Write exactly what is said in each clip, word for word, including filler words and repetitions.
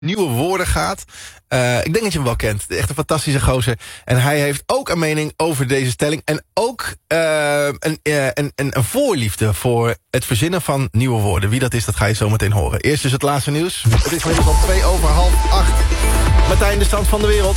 Nieuwe Woorden gaat. Uh, ik denk dat je hem wel kent. Echt een fantastische gozer. En hij heeft ook een mening over deze stelling. En ook uh, een, uh, een, een, een voorliefde voor het verzinnen van nieuwe woorden. Wie dat is, dat ga je zo meteen horen. Eerst dus het laatste nieuws. Het is inmiddels al twee over half acht. Martijn, de stand van de wereld.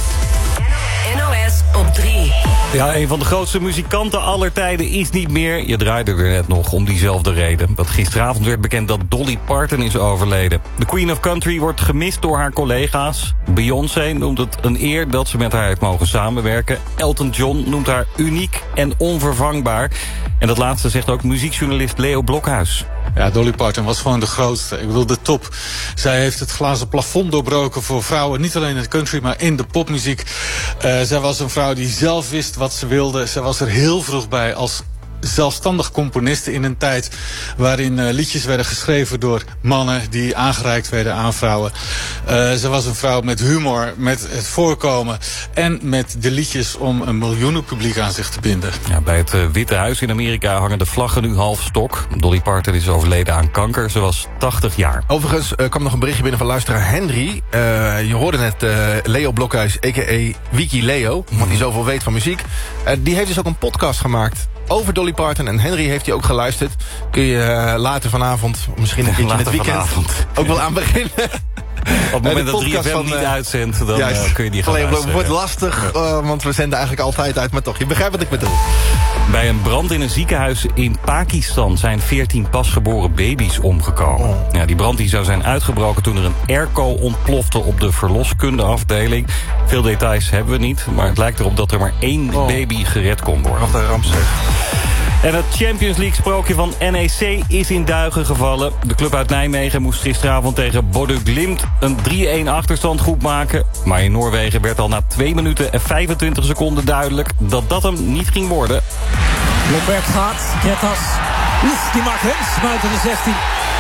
N O S op drie. Ja, een van de grootste muzikanten aller tijden is niet meer. Je draaide er net nog om diezelfde reden. Want gisteravond werd bekend dat Dolly Parton is overleden. De Queen of Country wordt gemist door haar collega's. Beyoncé noemt het een eer dat ze met haar heeft mogen samenwerken. Elton John noemt haar uniek en onvervangbaar. En dat laatste zegt ook muziekjournalist Leo Blokhuis. Ja, Dolly Parton was gewoon de grootste. Ik bedoel, de top. Zij heeft het glazen plafond doorbroken voor vrouwen. Niet alleen in de country, maar in de popmuziek. Uh, zij was een vrouw die zelf wist wat ze wilde. Zij was er heel vroeg bij als zelfstandig componiste in een tijd waarin uh, liedjes werden geschreven door mannen die aangereikt werden aan vrouwen. Uh, ze was een vrouw met humor, met het voorkomen en met de liedjes om een miljoenenpubliek aan zich te binden. Ja, bij het uh, Witte Huis in Amerika hangen de vlaggen nu half stok. Dolly Parton is overleden aan kanker. Ze was tachtig jaar. Overigens uh, kwam nog een berichtje binnen van luisteraar Henry. Uh, je hoorde net uh, Leo Blokhuis, a k a. Wiki Leo, want hij zoveel weet van muziek. Uh, die heeft dus ook een podcast gemaakt over Dolly Parton. En Henry heeft hij ook geluisterd. Kun je uh, later vanavond, misschien een keertje in het weekend, vanavond. ook wel aan beginnen. Op het moment dat drie F M niet uh, uitzendt, dan uh, kun je die gaan alleen, luisteren. Het wordt lastig, uh, want we zenden eigenlijk altijd uit. Maar toch, je begrijpt wat ik bedoel. Bij een brand in een ziekenhuis in Pakistan zijn veertien pasgeboren baby's omgekomen. Oh. Ja, die brand die zou zijn uitgebroken toen er een airco ontplofte op de verloskundeafdeling. Veel details hebben we niet, maar het lijkt erop dat er maar één oh. baby gered kon worden. Wat een ramp zeg. En het Champions League sprookje van N E C is in duigen gevallen. De club uit Nijmegen moest gisteravond tegen Bodø Glimt een drie-een achterstand goed maken. Maar in Noorwegen werd al na twee minuten en vijfentwintig seconden duidelijk dat dat hem niet ging worden. Lomberg gaat, Krettas. Oef, die maakt Hens buiten de zestien.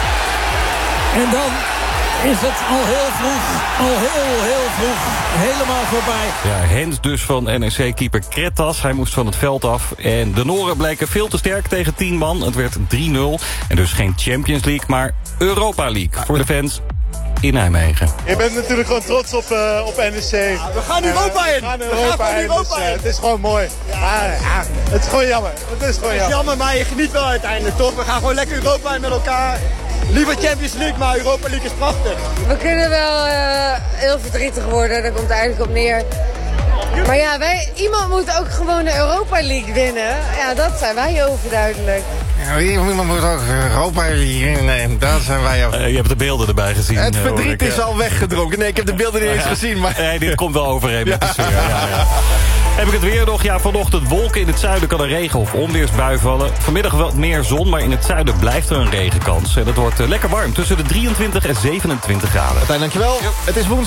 En dan is het al heel vroeg, al heel, heel vroeg, helemaal voorbij. Ja, Hens dus van N E C-keeper Krettas. Hij moest van het veld af. En de Noren bleken veel te sterk tegen tien man. Het werd drie nul. En dus geen Champions League, maar Europa League voor de fans in Nijmegen. Je bent natuurlijk gewoon trots op, uh, op N E C. Ja, we gaan Europa in. We gaan Europa, we gaan Europa in. Dus, uh, het is gewoon mooi. Ja. Maar, ja, het is gewoon jammer. Het is gewoon het is jammer. jammer, maar je geniet wel uiteindelijk, toch? We gaan gewoon lekker Europa in met elkaar. Liever Champions League, maar Europa League is prachtig. We kunnen wel uh, heel verdrietig worden, daar komt het eigenlijk op neer. Maar ja, wij, iemand moet ook gewoon de Europa League winnen. Ja, dat zijn wij overduidelijk. Ja, iemand moet ook Europa League winnen. Dat zijn wij ook. Uh, je hebt de beelden erbij gezien. Het verdriet is al weggedronken. Nee, ik heb de beelden niet eens ja. gezien. Maar... Nee, dit komt wel overeen met ja. de sfeer. Ja, ja. Heb ik het weer nog? Ja, vanochtend wolken. In het zuiden kan er regen of onweersbui vallen. Vanmiddag wat meer zon, maar in het zuiden blijft er een regenkans. En het wordt uh, lekker warm, tussen de drieëntwintig en zevenentwintig graden. Martijn, dankjewel. Yep. Het is woensdag.